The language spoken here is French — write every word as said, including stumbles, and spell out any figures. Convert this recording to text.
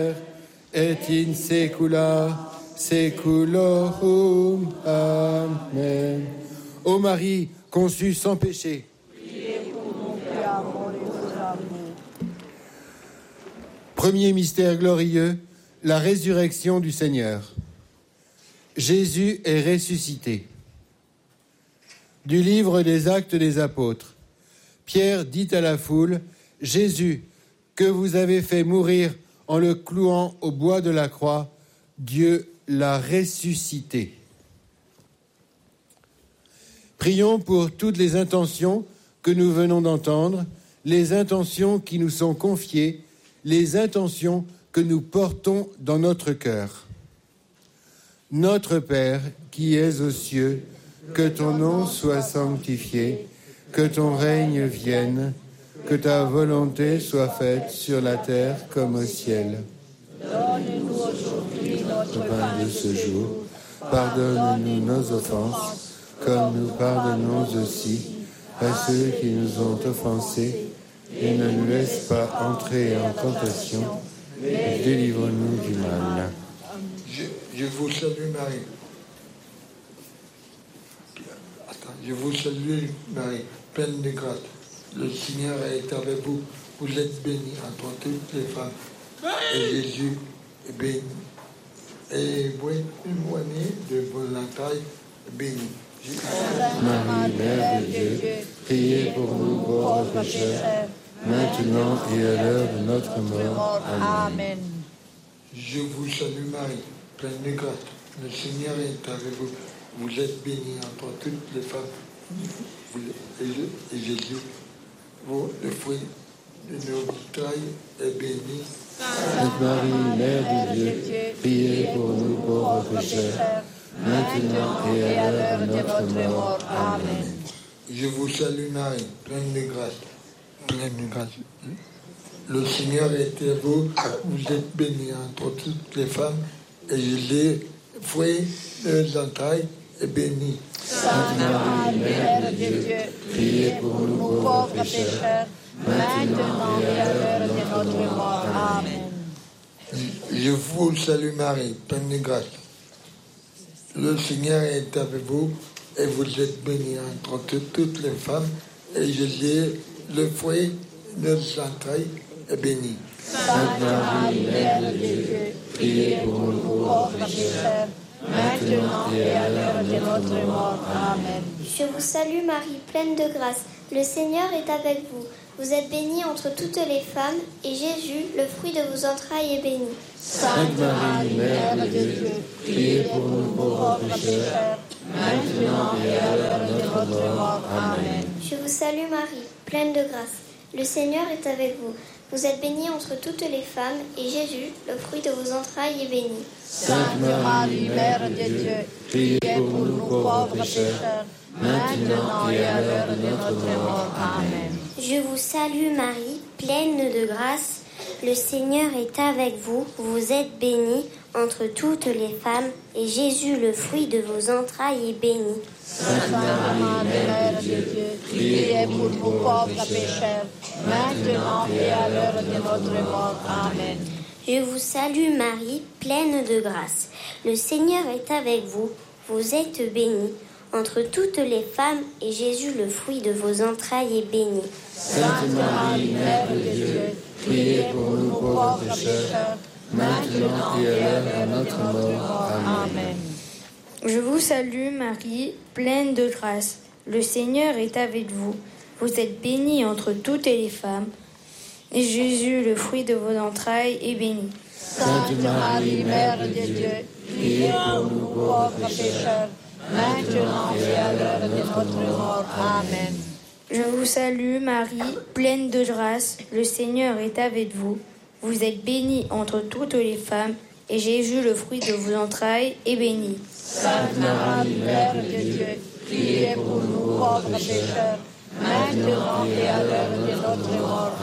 et in secula seculorum. Amen. Ô Marie, conçue sans péché, premier mystère glorieux, la résurrection du Seigneur. Jésus est ressuscité. Du livre des Actes des Apôtres. Pierre dit à la foule, « Jésus, que vous avez fait mourir en le clouant au bois de la croix, Dieu l'a ressuscité. » Prions pour toutes les intentions que nous venons d'entendre, les intentions qui nous sont confiées, les intentions que nous portons dans notre cœur. Notre Père, qui es aux cieux, que ton nom soit sanctifié, que ton règne vienne, que ta volonté soit faite sur la terre comme au ciel. Donne-nous aujourd'hui notre pain de ce jour. Pardonne-nous nos offenses, comme nous pardonnons aussi à ceux qui nous ont offensés, et ne nous laisse pas entrer en tentation, mais délivre-nous du mal. Je, je vous salue Marie. Attends, je vous salue Marie, pleine de grâce. Le Seigneur est avec vous. Vous êtes bénie entre toutes les femmes. Et Jésus est béni. Et vous êtes éloigné de vos entrailles bénies. Marie, Mère de Dieu, priez pour nous pauvres pécheurs, maintenant et à l'heure de notre mort. Amen. Je vous salue Marie, pleine de grâce. Le Seigneur est avec vous. Vous êtes bénie entre toutes les femmes. Et Jésus, vous, le fruit de nos entrailles, est béni. Sainte Marie, Mère de Dieu, priez pour nous pauvres pécheurs, maintenant et à l'heure de notre mort. Amen. Je vous salue Marie, pleine de grâce. Pleine de grâce. Le Seigneur est avec vous. Vous êtes bénie entre toutes les femmes. Et Jésus, fruit de nos entrailles, est béni. Sainte Marie, Mère de Dieu, priez pour nous pauvres pécheurs, maintenant et à l'heure de notre mort. Amen. Je vous salue Marie, pleine de grâce. Le Seigneur est avec vous, et vous êtes bénie entre toutes, toutes les femmes, et Jésus, le fruit de nos entrailles, est béni. Sainte Marie, Mère de Dieu, priez pour nous pauvres pécheurs, maintenant et à l'heure de notre mort. Amen. Je vous salue Marie, pleine de grâce. Le Seigneur est avec vous. Vous êtes bénie entre toutes les femmes, et Jésus, le fruit de vos entrailles, est béni. Sainte Marie, Mère de Dieu, priez pour nous pauvres pécheurs, maintenant et à l'heure de notre mort. Amen. Je vous salue Marie, pleine de grâce. Le Seigneur est avec vous. Vous êtes bénie entre toutes les femmes, et Jésus, le fruit de vos entrailles, est béni. Sainte Marie, Mère de Dieu, priez pour nous pauvres pécheurs, maintenant et à l'heure de notre mort. Amen. Je vous salue Marie, pleine de grâce. Le Seigneur est avec vous. Vous êtes bénie entre toutes les femmes, et Jésus, le fruit de vos entrailles, est béni. Sainte Marie, Mère de Dieu, priez pour nous pauvres pécheurs, maintenant et à l'heure de notre mort. Amen. Je vous salue Marie, pleine de grâce. Le Seigneur est avec vous. Vous êtes bénie entre toutes les femmes, et Jésus, le fruit de vos entrailles, est béni. Sainte Marie, Mère de Dieu, priez pour nous pauvres pécheurs, maintenant et à l'heure de notre mort. Amen. Je vous salue Marie, pleine de grâce. Le Seigneur est avec vous. Vous êtes bénie entre toutes les femmes, et Jésus, le fruit de vos entrailles, est béni. Sainte Marie, Mère de Dieu, priez pour nous pauvres pécheurs, maintenant et à l'heure de notre mort. Amen. Je vous salue Marie, pleine de grâce. Le Seigneur est avec vous. Vous êtes bénie entre toutes les femmes, et Jésus, le fruit de vos entrailles, est béni. Sainte Marie, Mère de Dieu, priez pour nous pauvres pécheurs, maintenant et à l'heure de notre mort.